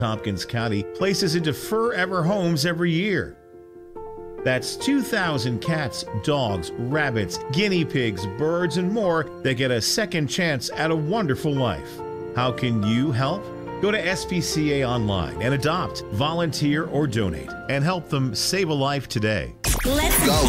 Tompkins County places into forever homes every year. That's 2,000 cats, dogs, rabbits, guinea pigs, birds, and more that get a second chance at a wonderful life. How can you help? Go to SPCA online and adopt, volunteer, or donate, and help them save a life today. Let's go.